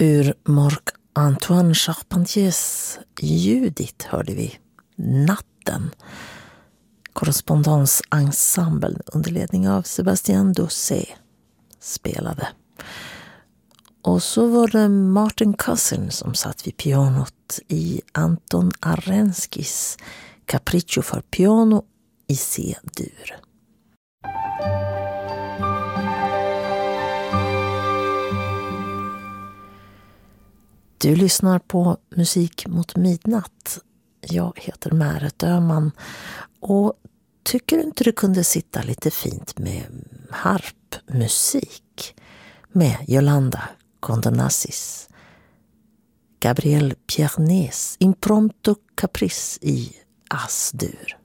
Ur Marc-Antoine Charpentiers Judith hörde vi Natten. Korrespondansensemblen under ledning av Sébastien Doucet spelade. Och så var det Martin Cousin som satt vid pianot i Anton Arenskis Capriccio för piano i C-dur. Du lyssnar på Musik mot midnatt. Jag heter Märet Öhman och tycker inte du kunde sitta lite fint med harpmusik med Yolanda Condonassis, Gabriel Piernés Impromptu Caprice i As-dur.